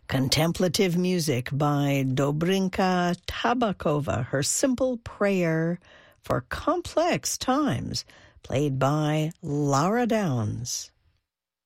Contemplative music by Dobrinka Tabakova, her simple prayer for complex times, played by Lara Downs.